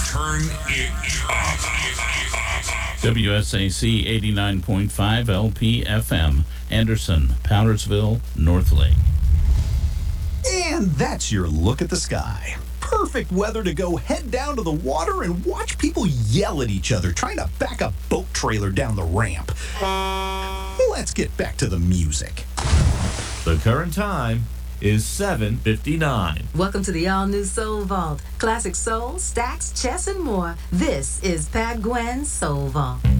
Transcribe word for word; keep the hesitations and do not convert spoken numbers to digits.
Turn it up. W S A C eighty-nine point five L P F M, Anderson, Powdersville, North Lake. And that's your look at the sky. Perfect weather to go head down to the water and watch people yell at each other trying to back a boat trailer down the ramp. Let's get back to the music. The current time is seven fifty-nine. Welcome to the all-new Soul Vault. Classic soul, stacks, chess, and more. This is Pat Gwen's Soul Vault.